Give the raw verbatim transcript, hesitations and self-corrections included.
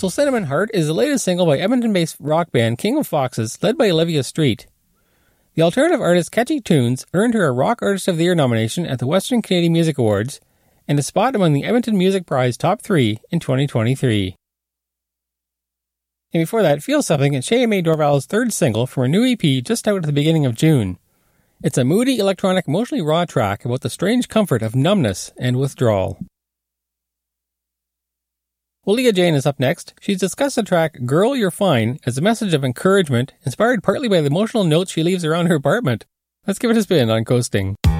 So Cinnamon Heart is the latest single by Edmonton-based rock band King of Foxes, led by Olivia Street. The alternative artist's catchy tunes earned her a Rock Artist of the Year nomination at the Western Canadian Music Awards and a spot among the Edmonton Music Prize Top three in twenty twenty-three. And before that, Feel Something is Shay May Dorval's third single from her new E P just out at the beginning of June. It's a moody, electronic, emotionally raw track about the strange comfort of numbness and withdrawal. Well, Leah Jane is up next. She's discussed the track Girl, You're Fine as a message of encouragement, inspired partly by the emotional notes she leaves around her apartment. Let's give it a spin on Coasting.